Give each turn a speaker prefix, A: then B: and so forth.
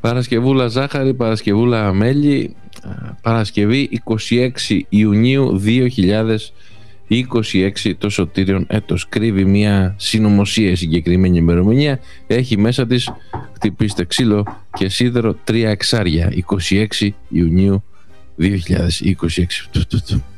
A: Παρασκευούλα ζάχαρη, Παρασκευούλα μέλι. Παρασκευή 26 Ιουνίου 2026 το Σωτήριον έτος. Κρύβει μια συνωμοσία η συγκεκριμένη ημερομηνία. Έχει μέσα της, χτυπήστε ξύλο και σίδερο, 3 εξάρια. 26 Ιουνίου 2026.